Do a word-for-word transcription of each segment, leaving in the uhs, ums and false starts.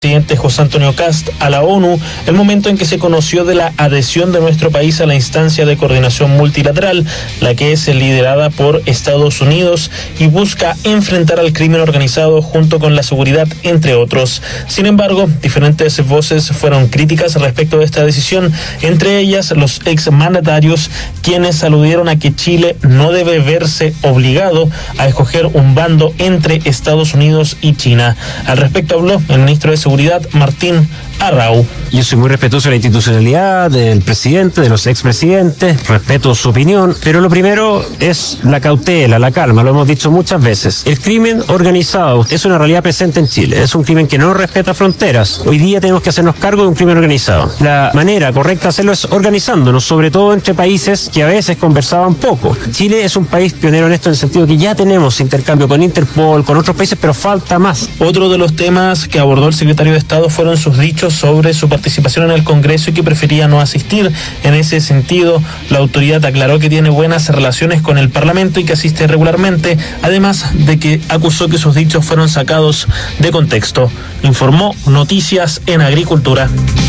Presidente José Antonio Kast a la ONU el momento en que se conoció de la adhesión de nuestro país a la instancia de coordinación multilateral, la que es liderada por Estados Unidos y busca enfrentar al crimen organizado junto con la seguridad, entre otros. Sin embargo, diferentes voces fueron críticas respecto de esta decisión, entre ellas los exmandatarios, quienes aludieron a que Chile no debe verse obligado a escoger un bando entre Estados Unidos y China. Al respecto habló el ministro de Seguridad Martín Arrau. Yo soy muy respetuoso de la institucionalidad del presidente, de los expresidentes, respeto su opinión, pero lo primero es la cautela, la calma, lo hemos dicho muchas veces. El crimen organizado es una realidad presente en Chile, es un crimen que no respeta fronteras. Hoy día tenemos que hacernos cargo de un crimen organizado. La manera correcta de hacerlo es organizándonos, sobre todo entre países que a veces conversaban poco. Chile es un país pionero en esto, en el sentido que ya tenemos intercambio con Interpol, con otros países, pero falta más. Otro de los temas que abordó el secretario de Estado fueron sus dichos sobre su participación en el Congreso y que prefería no asistir. En ese sentido, la autoridad aclaró que tiene buenas relaciones con el Parlamento y que asiste regularmente, además de que acusó que sus dichos fueron sacados de contexto. Informó Noticias en Agricultura.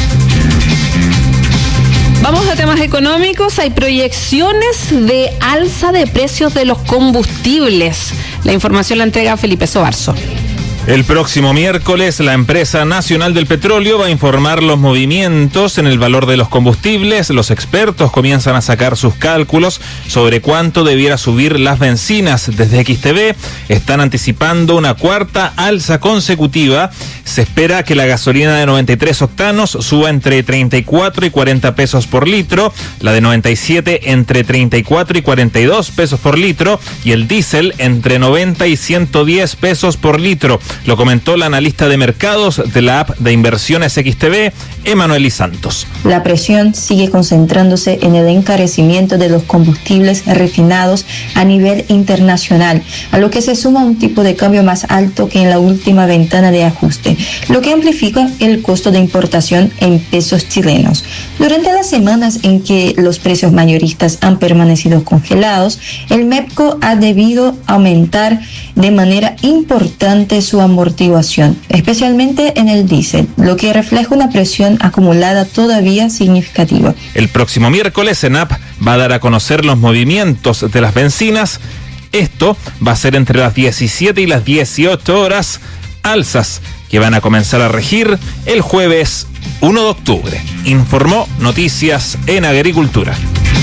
Vamos a temas económicos. Hay proyecciones de alza de precios de los combustibles. La información la entrega Felipe Sobarzo. El próximo miércoles, la empresa nacional del petróleo va a informar los movimientos en el valor de los combustibles. Los expertos comienzan a sacar sus cálculos sobre cuánto debiera subir las bencinas. Desde X T V están anticipando una cuarta alza consecutiva. Se espera que la gasolina de noventa y tres octanos suba entre treinta y cuatro y cuarenta pesos por litro, la de noventa y siete entre treinta y cuatro y cuarenta y dos pesos por litro y el diésel entre noventa y ciento diez pesos por litro. Lo comentó la analista de mercados de la app de inversiones X T V, Emanuel y Santos. La presión sigue concentrándose en el encarecimiento de los combustibles refinados a nivel internacional, a lo que se suma un tipo de cambio más alto que en la última ventana de ajuste, lo que amplifica el costo de importación en pesos chilenos. Durante las semanas en que los precios mayoristas han permanecido congelados, el MEPCO ha debido aumentar de manera importante su amortiguación, especialmente en el diésel, lo que refleja una presión acumulada todavía significativa. El próximo miércoles, ENAP va a dar a conocer los movimientos de las bencinas. Esto va a ser entre las diecisiete y las dieciocho horas, alzas que van a comenzar a regir el jueves primero de octubre. Informó Noticias en Agricultura.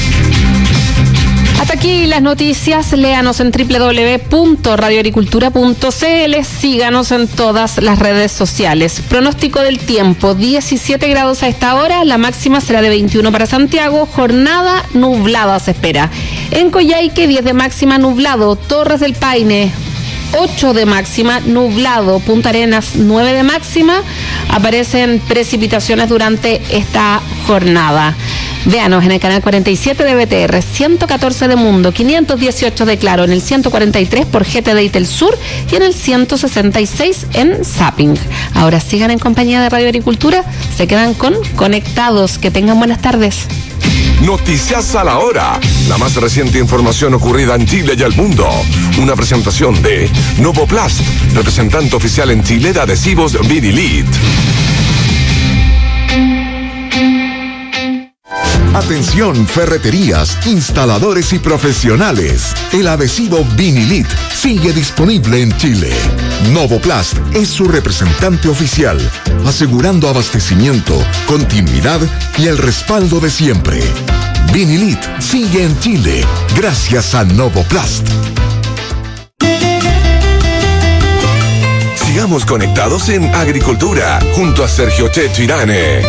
Hasta aquí las noticias. Léanos en doble u doble u doble u punto radio agricultura punto c l. Síganos en todas las redes sociales. Pronóstico del tiempo: diecisiete grados a esta hora. La máxima será de veintiuno para Santiago. Jornada nublada se espera. En Coyhaique, diez de máxima, nublado. Torres del Paine, ocho de máxima, nublado. Punta Arenas, nueve de máxima. Aparecen precipitaciones durante esta jornada. Véanos en el canal cuarenta y siete de B T R, ciento catorce de Mundo, quinientos dieciocho de Claro, en el ciento cuarenta y tres por G T D y Telsur y en el ciento sesenta y seis en Zapping. Ahora sigan en compañía de Radio Agricultura, se quedan con Conectados. Que tengan buenas tardes. Noticias a la hora. La más reciente información ocurrida en Chile y el mundo. Una presentación de Novoplast, representante oficial en Chile de adhesivos Vinilit. Atención, ferreterías, instaladores y profesionales. El adhesivo Vinilit sigue disponible en Chile. Novoplast es su representante oficial, asegurando abastecimiento, continuidad y el respaldo de siempre. Vinilit sigue en Chile gracias a Novoplast. Sigamos conectados en Agricultura junto a Sergio Checho Irane.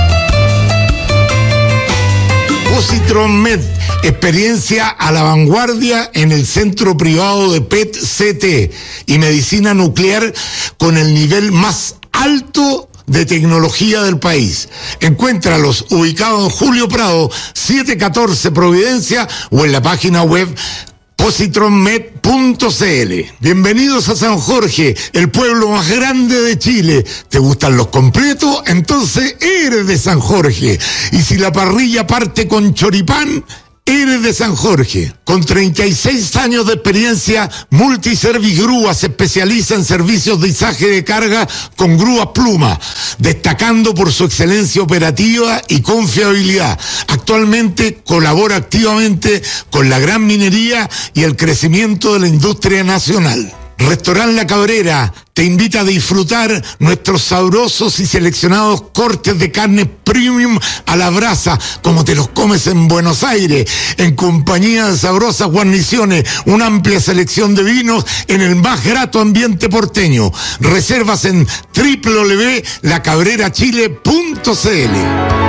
Positron Med, experiencia a la vanguardia en el centro privado de P E T C T y medicina nuclear con el nivel más alto de tecnología del país. Encuéntralos ubicados en Julio Prado, setecientos catorce Providencia o en la página web positron med punto c l. Bienvenidos a San Jorge, el pueblo más grande de Chile. ¿Te gustan los completos? Entonces eres de San Jorge. Y si la parrilla parte con choripán, Eres de San Jorge. Con treinta y seis años de experiencia, Multiservice Grúa se especializa en servicios de izaje de carga con grúa pluma, destacando por su excelencia operativa y confiabilidad. Actualmente colabora activamente con la gran minería y el crecimiento de la industria nacional. Restaurant La Cabrera te invita a disfrutar nuestros sabrosos y seleccionados cortes de carne premium a la brasa, como te los comes en Buenos Aires, en compañía de sabrosas guarniciones, una amplia selección de vinos en el más grato ambiente porteño. Reservas en doble u doble u doble u punto la cabrera chile punto c l.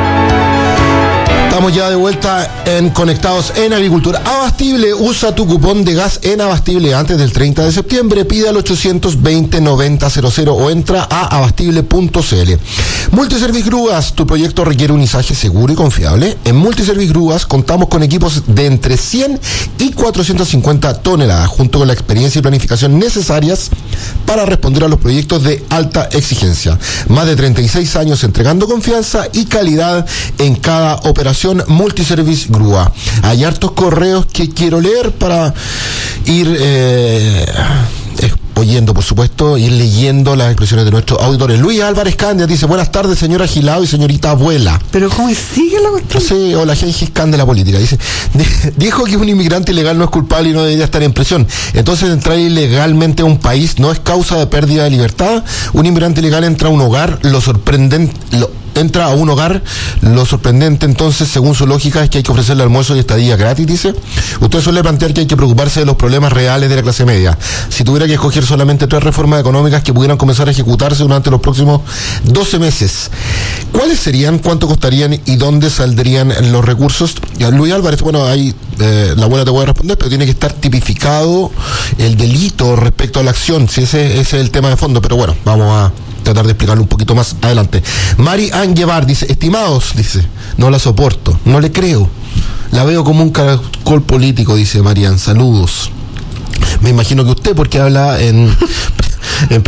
Estamos ya de vuelta en Conectados en Agricultura. Abastible, usa tu cupón de gas en Abastible antes del treinta de septiembre. Pide al ochocientos veinte noventa cero cero o entra a abastible punto c l. Multiservice Grúas, tu proyecto requiere un izaje seguro y confiable. En Multiservice Grúas contamos con equipos de entre cien y cuatrocientas cincuenta toneladas, junto con la experiencia y planificación necesarias para responder a los proyectos de alta exigencia. Más de treinta y seis años entregando confianza y calidad en cada operación. Multiservice Grúa. Hay hartos correos que quiero leer para ir eh, eh, oyendo, por supuesto, ir leyendo las expresiones de nuestros auditores. Luis Álvarez Candia dice: buenas tardes, señora Gilado y señorita abuela. Pero ¿cómo sigue la cuestión? Sí, hola, Gengis Khan de la política. Dice, dijo que un inmigrante ilegal no es culpable y no debería estar en prisión. Entonces, entrar ilegalmente a un país no es causa de pérdida de libertad. Un inmigrante ilegal entra a un hogar, lo sorprendente... Lo, entra a un hogar, lo sorprendente entonces, según su lógica, es que hay que ofrecerle almuerzo y estadía gratis, dice. Usted suele plantear que hay que preocuparse de los problemas reales de la clase media. Si tuviera que escoger solamente tres reformas económicas que pudieran comenzar a ejecutarse durante los próximos doce meses, ¿cuáles serían, cuánto costarían y dónde saldrían los recursos? Luis Álvarez, bueno, ahí eh, la abuela te voy a responder, pero tiene que estar tipificado el delito respecto a la acción, si ese, ese es el tema de fondo, pero bueno, vamos a tratar de explicarlo un poquito más adelante. Mari Angevar dice: estimados, dice, no la soporto, no le creo, la veo como un caracol político, dice Marian, saludos. Me imagino que usted, porque habla en en,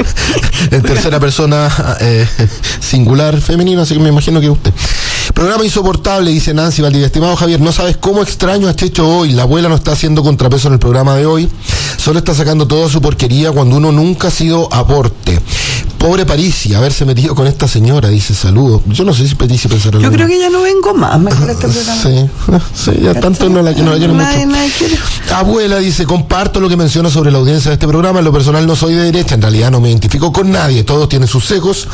en tercera persona eh, singular femenino, así que me imagino que usted. Programa insoportable, dice Nancy Valdivia. Estimado Javier, no sabes cómo extraño a Checho hoy. La abuela no está haciendo contrapeso en el programa de hoy, solo está sacando toda su porquería cuando uno nunca ha sido aporte. Pobre Parisi, haberse metido con esta señora, dice saludos. Yo no sé si Parisi pensará. Yo creo que ya no vengo más, mejor este programa. Sí, sí, ya tanto no la, no la quiero mucho. Nadie quiere. Abuela dice: comparto lo que menciona sobre la audiencia de este programa. En lo personal no soy de derecha, en realidad no me identifico con nadie. Todos tienen sus sesgos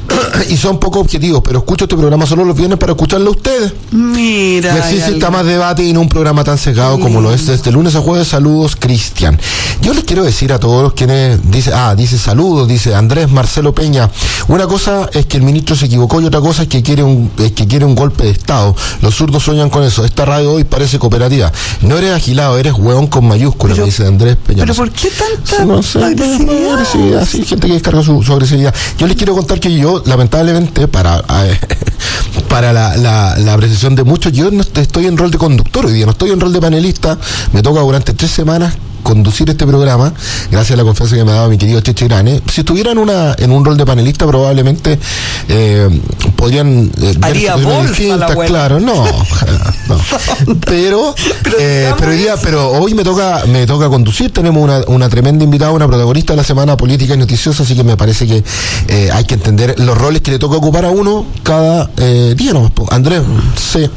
y son poco objetivos, pero escucho este programa solo los viernes para escucharlo a ustedes. Mira. Y así exista más debate y no un programa tan sesgado como lo es desde lunes a jueves. Saludos, Cristian. Yo les quiero decir a todos los quienes dice, ah, dice saludos, dice Andrés Marcelo Peña. Una cosa es que el ministro se equivocó y otra cosa es que quiere un, es que quiere un golpe de Estado. Los zurdos sueñan con eso. Esta radio hoy parece cooperativa. No eres agilado, eres hueón con mayúsculas, me dice Andrés Peña. ¿Pero por qué tanta no sé, agresividad? agresividad? Sí, gente que descarga su, su agresividad. Yo les quiero contar que yo, lamentablemente, para eh, para la, la, la apreciación de muchos, yo no estoy en rol de conductor hoy día, no estoy en rol de panelista. Me toca durante tres semanas conducir este programa, gracias a la confianza que me ha dado mi querido Cheche Grane. Si estuviera en, una, en un rol de panelista, probablemente eh, podrían eh, haría distintas, claro, no, no. pero pero, eh, pero hoy día, pero hoy me toca me toca conducir. Tenemos una, una tremenda invitada, una protagonista de la semana política y noticiosa, así que me parece que eh, hay que entender los roles que le toca ocupar a uno cada eh, día, ¿no? Andrés, sí.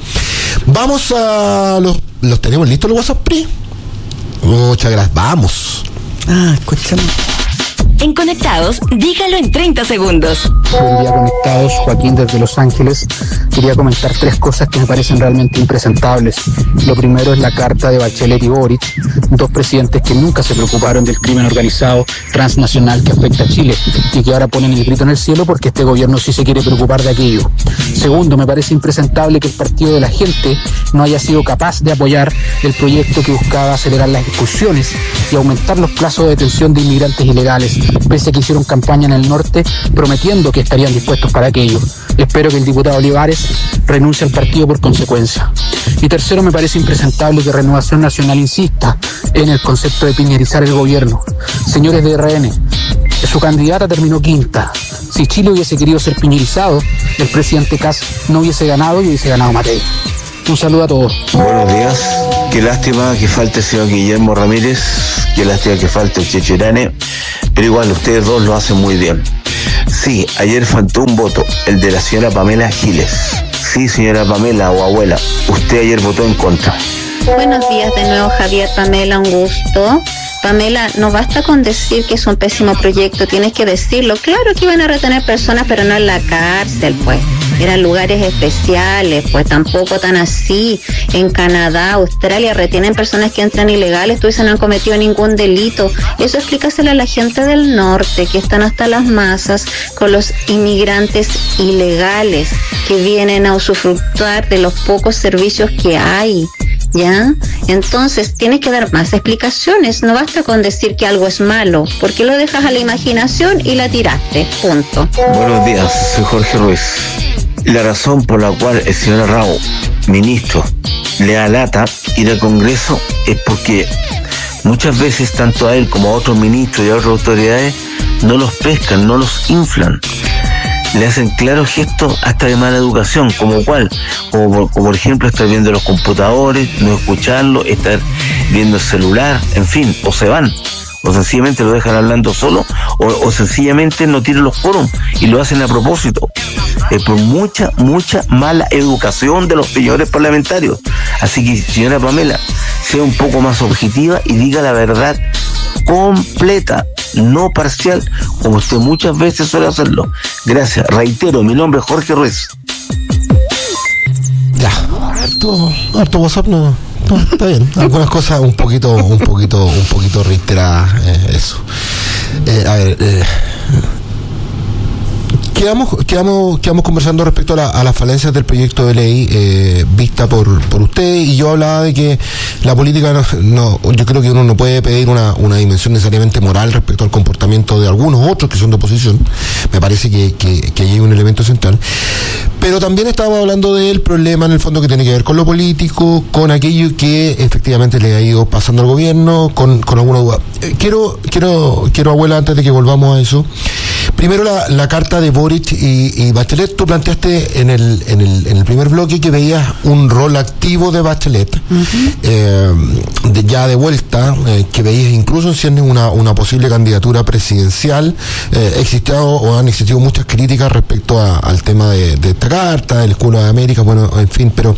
Vamos a los los tenemos listos los WhatsApp Pri. Muchas gracias. Vamos. Ah, escuchamos. En Conectados, dígalo en treinta segundos. Buen día, Conectados. Joaquín desde Los Ángeles. Quería comentar tres cosas que me parecen realmente impresentables. Lo primero es la carta de Bachelet y Boric, dos presidentes que nunca se preocuparon del crimen organizado transnacional que afecta a Chile y que ahora ponen el grito en el cielo porque este gobierno sí se quiere preocupar de aquello. Segundo, me parece impresentable que el Partido de la Gente no haya sido capaz de apoyar el proyecto que buscaba acelerar las expulsiones y aumentar los plazos de detención de inmigrantes ilegales, pese a que hicieron campaña en el norte prometiendo que estarían dispuestos para aquello. Espero que el diputado Olivares renuncie al partido por consecuencia. Y tercero, me parece impresentable que Renovación Nacional insista en el concepto de piñerizar el gobierno. Señores de R N, su candidata terminó quinta. Si Chile hubiese querido ser piñerizado, el presidente Kast no hubiese ganado y hubiese ganado Matei. Un saludo a todos. Buenos días. Qué lástima que falte el señor Guillermo Ramírez, qué lástima que falte el Checho Irane, pero igual ustedes dos lo hacen muy bien. Sí, ayer faltó un voto, el de la señora Pamela Giles. Sí, señora Pamela o abuela, usted ayer votó en contra. Buenos días de nuevo, Javier, Pamela, un gusto. Pamela, no basta con decir que es un pésimo proyecto, tienes que decirlo. Claro que iban a retener personas, pero no en la cárcel, pues. Eran lugares especiales, pues tampoco tan así. En Canadá, Australia, retienen personas que entran ilegales, tú dices no han cometido ningún delito. Eso explícaselo a la gente del norte, que están hasta las masas con los inmigrantes ilegales que vienen a usufructuar de los pocos servicios que hay. ¿Ya? Entonces tienes que dar más explicaciones, no basta con decir que algo es malo, porque lo dejas a la imaginación y la tiraste, punto. Buenos días, soy Jorge Ruiz. La razón por la cual el señor Rao, ministro, le alata ir al Congreso es porque muchas veces tanto a él como a otros ministros y a otras autoridades no los pescan, no los inflan. Le hacen claros gestos hasta de mala educación, como cuál, como, como por ejemplo estar viendo los computadores, no escucharlo, estar viendo el celular, en fin, o se van, o sencillamente lo dejan hablando solo, o, o sencillamente no tienen los quórum y lo hacen a propósito. Es por mucha, mucha mala educación de los señores parlamentarios. Así que, señora Pamela, sea un poco más objetiva y diga la verdad completa, no parcial, como usted muchas veces suele hacerlo. Gracias. Reitero, mi nombre es Jorge Ruiz. Ya, harto, harto WhatsApp no, no, está bien. Algunas cosas un poquito, un poquito, un poquito reiteradas, eh, eso. Eh, a ver, eh, Quedamos, quedamos, quedamos conversando respecto a, la, a las falencias del proyecto de ley eh, vista por, por usted, y yo hablaba de que la política no, no, yo creo que uno no puede pedir una, una dimensión necesariamente moral respecto al comportamiento de algunos otros que son de oposición. Me parece que, que, que hay un elemento central, pero también estábamos hablando del problema en el fondo que tiene que ver con lo político, con aquello que efectivamente le ha ido pasando al gobierno, con, con alguna duda. Eh, quiero, quiero, quiero, abuela, antes de que volvamos a eso, primero la, la carta de Boric y, y Bachelet. Tú planteaste en el, en, el, en el primer bloque que veías un rol activo de Bachelet, uh-huh. eh, de, ya de vuelta, eh, que veías incluso siendo una, una posible candidatura presidencial. Eh, existido o han existido muchas críticas respecto a, al tema de, de esta carta, el escudo de América, bueno, en fin, pero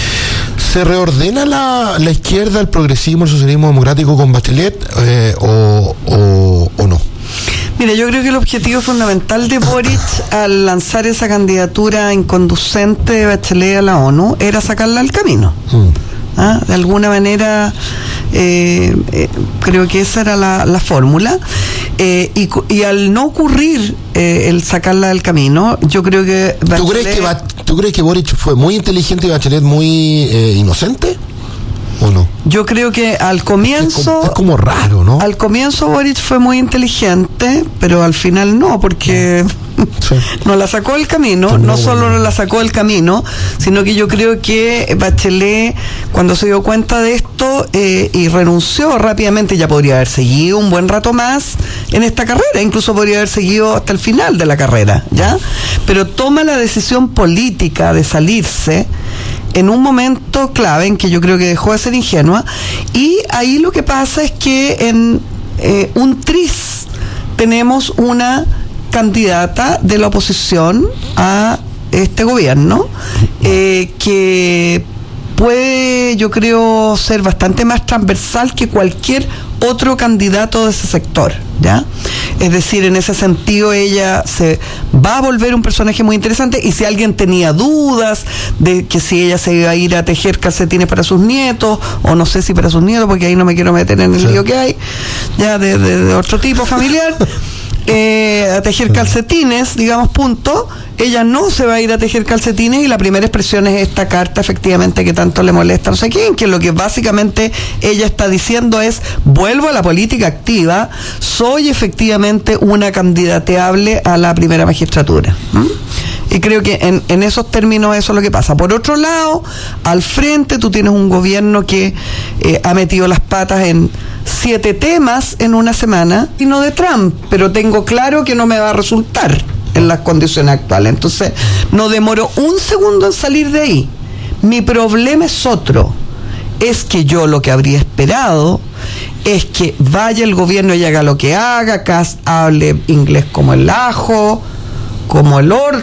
¿se reordena la, la izquierda, el progresismo, el socialismo democrático con Bachelet eh, o, o, o no? Mira, yo creo que el objetivo fundamental de Boric al lanzar esa candidatura inconducente de Bachelet a la ONU era sacarla al camino. Mm. ¿Ah? De alguna manera, eh, eh, creo que esa era la, la fórmula. Eh, y, y al no ocurrir eh, el sacarla del camino, yo creo que Bachelet... ¿Tú crees que, ¿tú crees que Boric fue muy inteligente y Bachelet muy eh, inocente? ¿O no? Yo creo que al comienzo... Es como, es como raro, ¿no? Al comienzo Boric fue muy inteligente, pero al final no, porque sí. no la sacó del camino. Pues no, no solo bueno. no la sacó del camino, sino que yo creo que Bachelet, cuando se dio cuenta de esto eh, y renunció rápidamente, ya podría haber seguido un buen rato más en esta carrera, incluso podría haber seguido hasta el final de la carrera, ¿ya? Pero toma la decisión política de salirse en un momento clave en que yo creo que dejó de ser ingenua, y ahí lo que pasa es que en eh, un tris tenemos una candidata de la oposición a este gobierno eh, que puede, yo creo, ser bastante más transversal que cualquier otro candidato de ese sector, ¿ya? Es decir, en ese sentido ella se va a volver un personaje muy interesante, y si alguien tenía dudas de que si ella se iba a ir a tejer calcetines para sus nietos, o no sé si para sus nietos, porque ahí no me quiero meter en el sí. lío que hay, ya de, de, de otro tipo familiar, eh, a tejer calcetines, digamos, punto. Ella no se va a ir a tejer calcetines, y la primera expresión es esta carta, efectivamente, que tanto le molesta no sé quién, que lo que básicamente ella está diciendo es: vuelvo a la política activa, soy efectivamente una candidateable a la primera magistratura. ¿Mm? Y creo que en, en esos términos eso es lo que pasa. Por otro lado, al frente tú tienes un gobierno que eh, ha metido las patas en siete temas en una semana, y no de Trump, pero tengo claro que no me va a resultar en las condiciones actuales. Entonces, no demoró un segundo en salir de ahí. Mi problema es otro. Es que yo lo que habría esperado es que vaya el gobierno y haga lo que haga, Kast hable inglés como el ajo, como el orto,